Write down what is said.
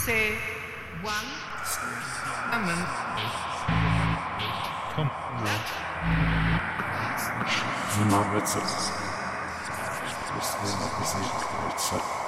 say one Amen. Komm. So machen wir jetzt das. Das ist noch ein bisschen Zeit.